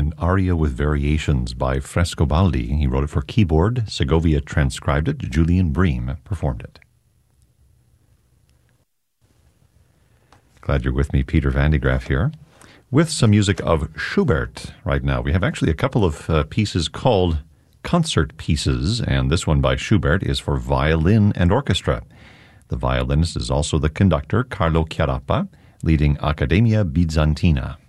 an aria with variations by Frescobaldi. He wrote it for keyboard. Segovia transcribed it. Julian Bream performed it. Glad you're with me, Peter Van de Graaff here, with some music of Schubert right now. We have actually a couple of pieces called concert pieces, and this one by Schubert is for violin and orchestra. The violinist is also the conductor, Carlo Chiarappa, leading Accademia Bizantina.